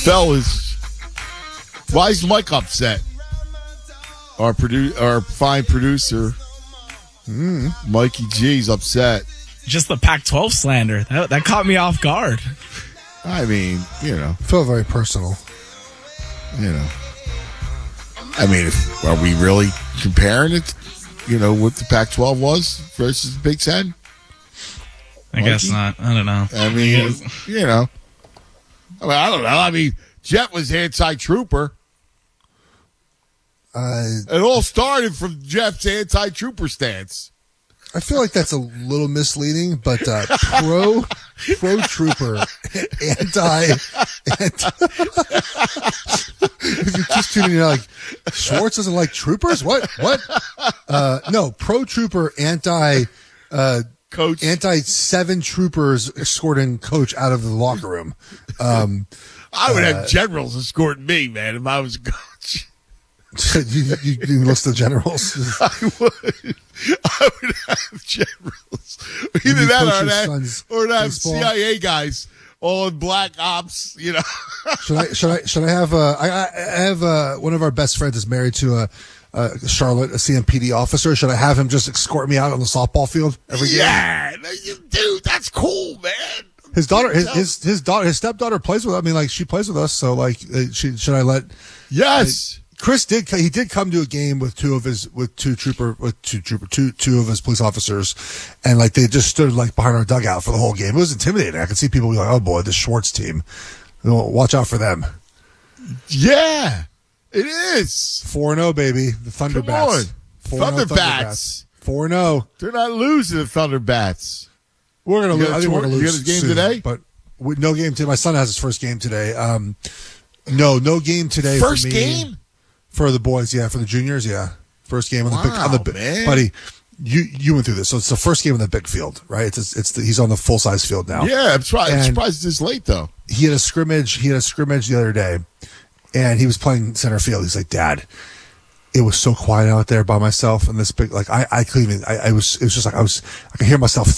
Fellas, why is Mike upset? Our fine producer, Mikey G's upset. Just the Pac-12 slander. That caught me off guard. I mean, I feel very personal. I mean, are we really comparing it, what the Pac-12 was versus the Big Ten? I guess not. I don't know. I mean, I don't know. I mean, Jet was anti-trooper. It all started from Jeff's anti-trooper stance. I feel like that's a little misleading, but pro trooper, anti. If you're just tuning in, like Schwartz doesn't like troopers. What? No, pro trooper, anti. Coach. Anti-7 troopers escorting coach out of the locker room. I would have generals escorting me, man, if I was a coach. you enlist the generals? I would have generals. Either that or have CIA guys, all in black ops, Should I have I have one of our best friends is married to Charlotte, a CMPD officer. Should I have him just escort me out on the softball field every game? Yeah, dude, that's cool, man. His daughter, his stepdaughter plays with. I mean, like she plays with us. So, like, should I let? Yes, Chris did. He did come to a game with two of his police officers, and like they just stood like behind our dugout for the whole game. It was intimidating. I could see people be like, "Oh boy, the Schwartz team. Watch out for them." Yeah. It is 4-0, baby. The Thunderbats. Thunderbats. 4-0. They're not losing the Thunderbats. We're gonna lose. I think we're gonna lose. You got his game soon, today, but no game today. My son has his first game today. No game today. First for me, game for the boys. Yeah, for the juniors. Yeah, first game on the big. Man. Buddy, you went through this, so it's the first game on the big field, right? He's on the full size field now. Yeah, I'm surprised it's this late though. He had a scrimmage the other day. And he was playing center field. He's like, Dad, it was so quiet out there by myself in this big, like, I couldn't even, it was just like, I could hear myself